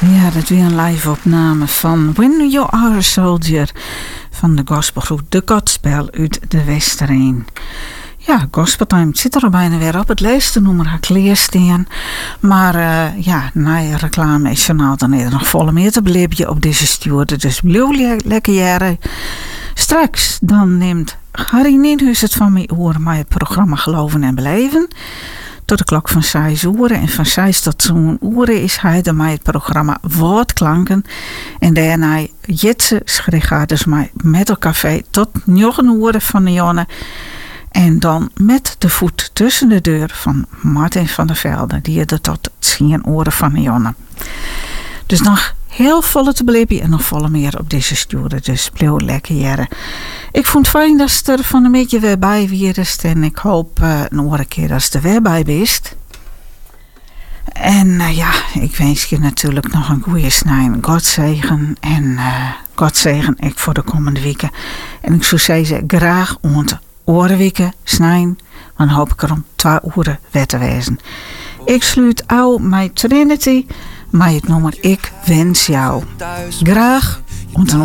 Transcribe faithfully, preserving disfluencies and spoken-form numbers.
Ja, dat weer een live-opname van When You Are a Soldier van de gospelgroep De Godspel uit de Westereen. Ja, Gospeltime, het zit er al bijna weer op. Het laatste nummer ga ik leersteen. Maar uh, ja, na je reclame is journaal dan er nog volle meer te beleven op deze stuurde. Dus blijf lekker jaren. Straks dan neemt Harry Nienhuis het van mij over met het programma Geloven en Beleven. Tot de klok van zes uur. En van zes tot zo'n uur is hij er met het programma Woordklanken. En daarna Jitse schrift dus met het café tot negen uur van de jongen. En dan met de voet tussen de deur van Martin van der Velde. Die je er tot tien uur van de jongen. Dus nog heel volle te beleven en nog volle meer op deze sturen. Dus blijf lekker jaren. Ik vond het fijn dat je er van een beetje weer bij wierst. En ik hoop uh, nog een keer dat je er weer bij bent. En uh, ja, ik wens je natuurlijk nog een goede snij. God zegen. En uh, God zegen ik voor de komende weken. En ik zou zeggen, graag ont orenweken snijden. Dan hoop ik er om twee uur weer te wezen. Ik sluit al mijn Trinity. Maar het nummer Ik Wens Jou. Graag ont